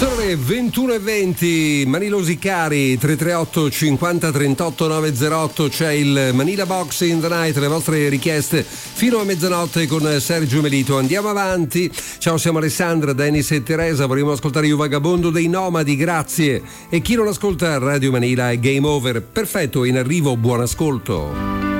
Sono le 21:20, Manilosi cari, 338 50 38 908, c'è il Manila Box in the Night, le vostre richieste fino a mezzanotte con Sergio Melito. Andiamo avanti. Ciao, siamo Alessandra, Dennis e Teresa, vorremmo ascoltare Io Vagabondo dei Nomadi, grazie. E chi non ascolta Radio Manila è game over. Perfetto, in arrivo, buon ascolto.